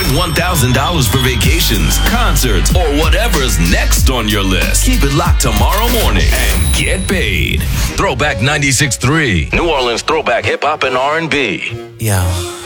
$1,000 for vacations, concerts, or whatever's next on your list. Keep it locked tomorrow morning and get paid. Throwback 96.3, New Orleans throwback hip hop and R&B. Yo.